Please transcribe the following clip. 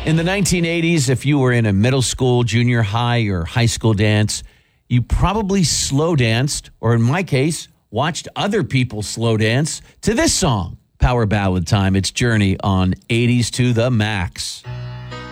In the 1980s, if you were in a middle school, junior high, or high school dance, you probably slow danced, or in my case, watched other people slow dance to this song. Power ballad time. It's Journey on 80s to the Max.